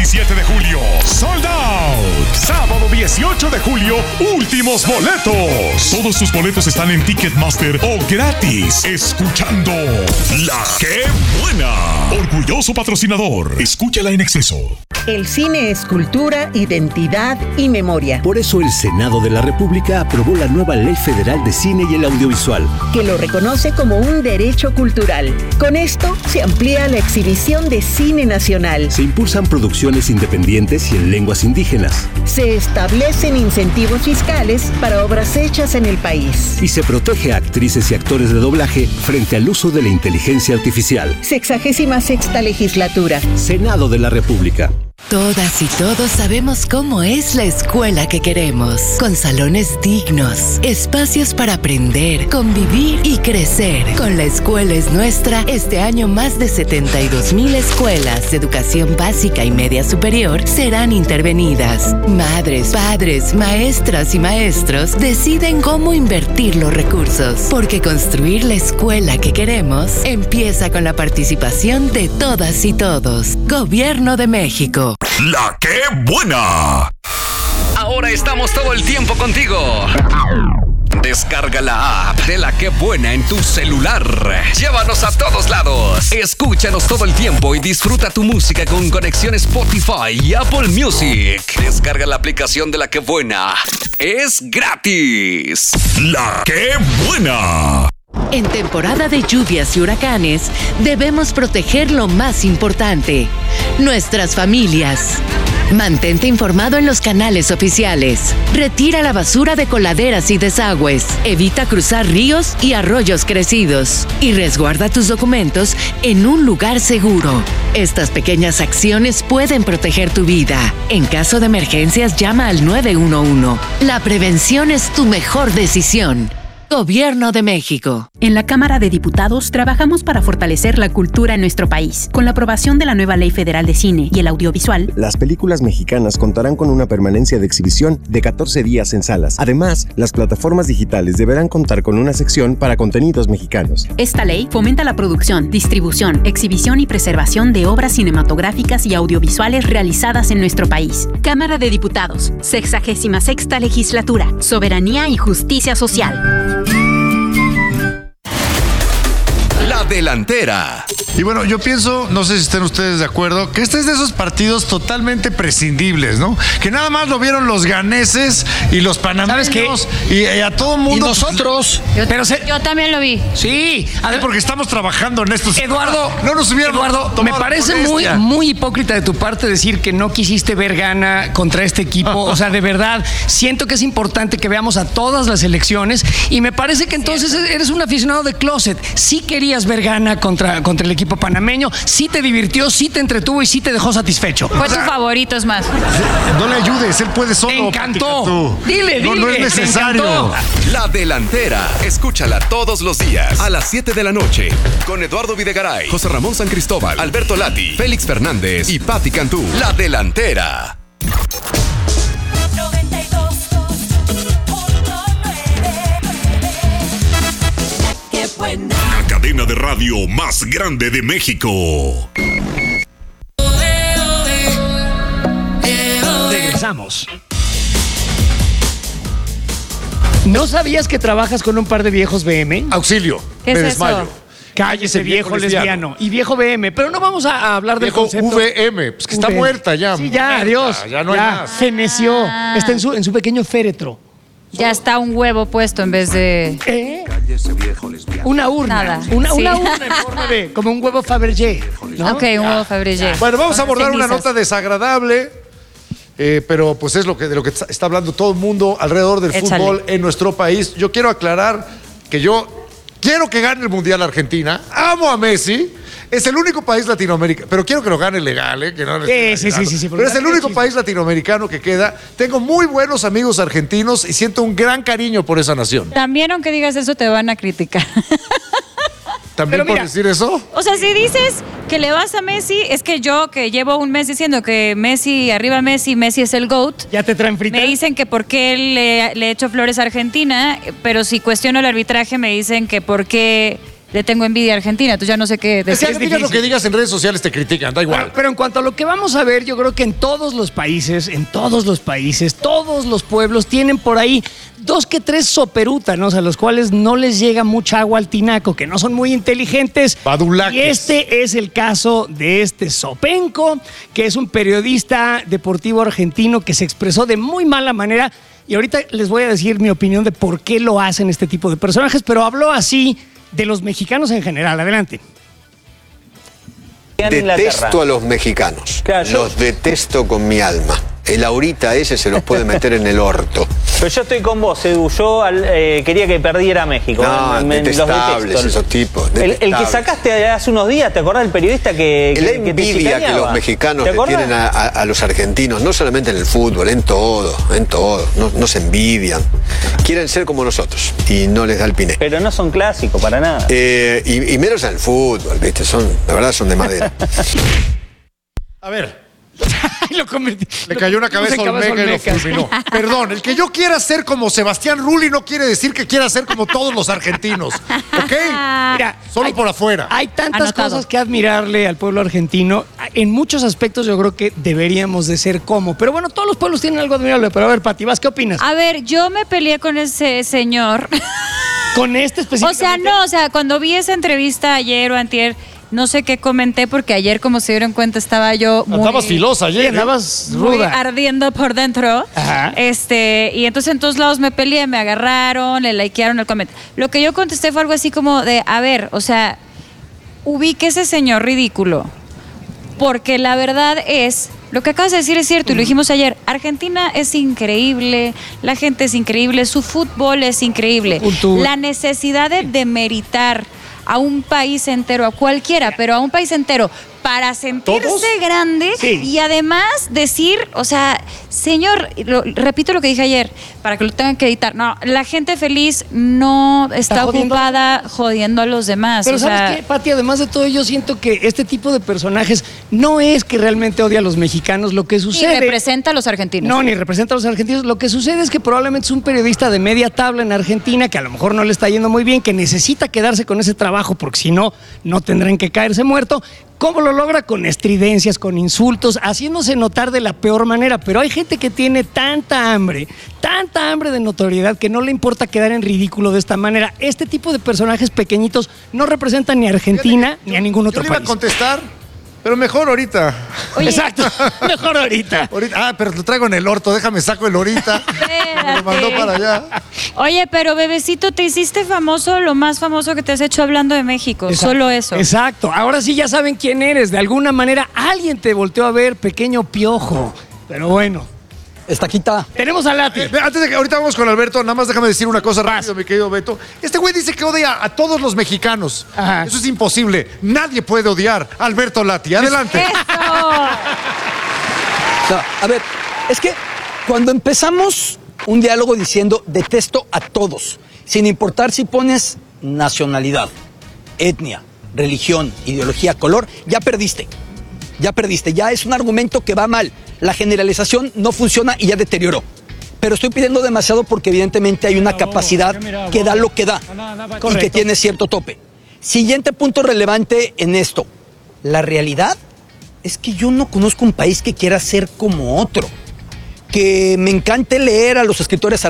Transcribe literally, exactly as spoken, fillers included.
diecisiete de julio, sold out. Sábado dieciocho de julio, últimos boletos. Todos tus boletos están en Ticketmaster o gratis, escuchando La Qué Buena. Orgulloso patrocinador. Escúchala en exceso. El cine es cultura, identidad y memoria. Por eso el Senado de la República aprobó la nueva Ley Federal de Cine y el Audiovisual, que lo reconoce como un derecho cultural. Con esto se amplía la exhibición de cine nacional. Se impulsan producciones independientes y en lenguas indígenas. Se establecen incentivos fiscales para obras hechas en el país. Y se protege a actrices y actores de doblaje frente al uso de la inteligencia artificial. Sexagésima sexta legislatura. Senado de la República. Todas y todos sabemos cómo es la escuela que queremos, con salones dignos, espacios para aprender, convivir y crecer. Con La Escuela es Nuestra, este año más de setenta y dos mil escuelas de educación básica y media superior serán intervenidas. Madres, padres, maestras y maestros deciden cómo invertir los recursos, porque construir la escuela que queremos empieza con la participación de todas y todos. Gobierno de México. La Qué Buena. Ahora estamos todo el tiempo contigo. Descarga la app de La Qué Buena en tu celular. Llévanos a todos lados. Escúchanos todo el tiempo y disfruta tu música con conexión Spotify y Apple Music. Descarga la aplicación de La Qué Buena. Es gratis. La Qué Buena. En temporada de lluvias y huracanes, debemos proteger lo más importante, nuestras familias. Mantente informado en los canales oficiales. Retira la basura de coladeras y desagües. Evita cruzar ríos y arroyos crecidos. Y resguarda tus documentos en un lugar seguro. Estas pequeñas acciones pueden proteger tu vida. En caso de emergencias, llama al nueve uno uno. La prevención es tu mejor decisión. Gobierno de México. En la Cámara de Diputados trabajamos para fortalecer la cultura en nuestro país. Con la aprobación de la nueva Ley Federal de Cine y el Audiovisual, las películas mexicanas contarán con una permanencia de exhibición de catorce días en salas. Además, las plataformas digitales deberán contar con una sección para contenidos mexicanos. Esta ley fomenta la producción, distribución, exhibición y preservación de obras cinematográficas y audiovisuales realizadas en nuestro país. Cámara de Diputados, sexagésima sexta legislatura, soberanía y justicia social. La Delantera. Y bueno, yo pienso, no sé si estén ustedes de acuerdo, que este es de esos partidos totalmente prescindibles, ¿no? Que nada más lo vieron los ganeses y los panameños. ¿Sabes qué? Y, y a todo mundo. Y nosotros. Yo, pero se... yo también lo vi. Sí. Además, porque estamos trabajando en estos. Eduardo, no nos hubieran Eduardo, me parece muy, muy hipócrita de tu parte decir que no quisiste ver gana contra este equipo. O sea, de verdad, siento que es importante que veamos a todas las elecciones y me parece que entonces eres un aficionado de closet. Sí querías ver gana contra, contra el equipo panameño, sí te divirtió, sí te entretuvo y sí te dejó satisfecho. Fue tu favorito, es más. No le ayudes, él puede solo. Me encantó. Dile, dile. No, no es necesario. La Delantera. Escúchala todos los días a las siete de la noche con Eduardo Videgaray, José Ramón San Cristóbal, Alberto Lati, Félix Fernández y Patti Cantú. La Delantera. La cadena de radio más grande de México. Regresamos. ¿No sabías que trabajas con un par de viejos B M? Auxilio. ¿Qué me es desmayo. eso? Cállese, viejo, viejo lesbiano. lesbiano. Y viejo B M. Pero no vamos a, a hablar viejo del concepto. V M. Pues que está V M. muerta ya. Sí, ya, muerta, adiós. Ya no ya, hay más. Feneció. Ah. Está en su, en su pequeño féretro. Ya está un huevo puesto en vez de... ¿Eh? Una urna. Nada. Una, Sí. una urna en forma de... Como un huevo Fabergé, ¿no? Ok, un huevo Fabergé. Bueno, vamos a abordar una Cenizas. nota desagradable, eh, pero pues es lo que, de lo que está hablando todo el mundo alrededor del Échale. fútbol en nuestro país. Yo quiero aclarar que yo quiero que gane el Mundial Argentina. Amo a Messi. Es el único país latinoamericano, pero quiero que lo gane legal, ¿eh? Que no Sí, sí, sí, sí, sí, Pero es el porque- único país latinoamericano que queda. Tengo muy buenos amigos argentinos y siento un gran cariño por esa nación. También aunque digas eso te van a criticar. ¿También Pero por mira, decir eso? O sea, si dices que le vas a Messi, es que yo que llevo un mes diciendo que Messi, arriba Messi, Messi es el GOAT. ¿Ya te traen frita? Me dicen que por qué le, le echo flores a Argentina, pero si cuestiono el arbitraje me dicen que por qué le tengo envidia a Argentina, entonces ya no sé qué decir. Es que digas lo que digas en redes sociales, te critican, da igual. Pero, pero en cuanto a lo que vamos a ver, yo creo que en todos los países, en todos los países, todos los pueblos tienen por ahí dos que tres soperútanos a los cuales no les llega mucha agua al tinaco, que no son muy inteligentes. Badulaques. Y este es el caso de este Sopenco, que es un periodista deportivo argentino que se expresó de muy mala manera. Y ahorita les voy a decir mi opinión de por qué lo hacen este tipo de personajes, pero habló así de los mexicanos en general. Adelante. Detesto a los mexicanos. Claro, yo... Los detesto con mi alma. El ahorita ese se los puede meter en el orto. Pero yo estoy con vos, Edu. Yo eh, quería que perdiera México. No, me, detestables los esos tipos. El, el que sacaste hace unos días, ¿te acordás del periodista que, La que, envidia que, que los mexicanos le tienen a, a, a los argentinos, no solamente en el fútbol, en todo, en todo. No, no se envidian. Quieren ser como nosotros y no les da el piné. Pero no son clásicos para nada. Eh, y, y menos en el fútbol, ¿viste? Son, la verdad son de madera. A ver. Lo convertí. Le cayó una cabeza a Olmeca y lo fulminó. Perdón, el que yo quiera ser como Sebastián Rulli no quiere decir que quiera ser como todos los argentinos. ¿Ok? Mira, solo hay, por afuera. Hay tantas Anotado. cosas que admirarle al pueblo argentino. En muchos aspectos yo creo que deberíamos de ser como. Pero bueno, todos los pueblos tienen algo admirable. Pero a ver, Pati, ¿vas qué opinas? A ver, yo me peleé con ese señor. Con este O específicamente. sea, no, o sea, cuando vi esa entrevista ayer o antier, no sé qué comenté porque ayer, como se dieron cuenta, estaba yo muy... Andabas filosa ayer. Andabas muy ruda. ardiendo por dentro. Ajá. Este, y entonces en todos lados me peleé, me agarraron, le likearon el comentario. Lo que yo contesté fue algo así como de, a ver, o sea, ubique ese señor ridículo. Porque la verdad es, lo que acabas de decir es cierto, y lo dijimos ayer, Argentina es increíble, la gente es increíble, su fútbol es increíble. Cultura. La necesidad de demeritar a un país entero, a cualquiera, pero a un país entero, para sentirse ¿Todos? grande Sí. y además decir, o sea, señor, lo- repito lo que dije ayer, para que lo tengan que editar, no, la gente feliz no está, Está jodiendo. ocupada jodiendo a los demás. Pero o ¿sabes sea, qué, Pati? Además de todo, yo siento que este tipo de personajes no es que realmente odia a los mexicanos. Lo que y sucede... representa a los argentinos. No, ni representa a los argentinos. Lo que sucede es que probablemente es un periodista de media tabla en Argentina que a lo mejor no le está yendo muy bien, que necesita quedarse con ese trabajo porque si no, no tendrán que caerse muerto. ¿Cómo lo logra? Con estridencias, con insultos, haciéndose notar de la peor manera. Pero hay gente que tiene tanta hambre, tanta hambre de notoriedad que no le importa quedar en ridículo de esta manera. Este tipo de personajes pequeñitos no representan ni a Argentina ni a ningún otro Yo le iba país. a contestar, pero mejor ahorita. Oye. Exacto, mejor ahorita. Ahorita. Ah, pero lo traigo en el orto, déjame saco el ahorita. Me lo mandó para allá. Oye, pero bebecito, te hiciste famoso, lo más famoso que te has hecho hablando de México, Exacto. solo eso. Exacto. Ahora sí ya saben quién eres. De alguna manera alguien te volteó a ver, pequeño piojo. Pero bueno. Estaquita. Tenemos a Lati. Eh, antes de que ahorita vamos con Alberto, nada más déjame decir una cosa rápido, mi querido Beto. Este güey dice que odia a todos los mexicanos. Ajá. Eso es imposible. Nadie puede odiar a Alberto Lati. Adelante. ¡Eso! No, a ver, es que cuando empezamos un diálogo diciendo detesto a todos, sin importar si pones nacionalidad, etnia, religión, ideología, color, ya perdiste. Ya perdiste. Ya es un argumento que va mal. La generalización no funciona y ya deterioró. Pero estoy pidiendo demasiado porque evidentemente hay una capacidad que da lo que da y que tiene cierto tope. Siguiente punto relevante en esto. La realidad es que yo no conozco un país que quiera ser como otro. Que me encante leer a los escritores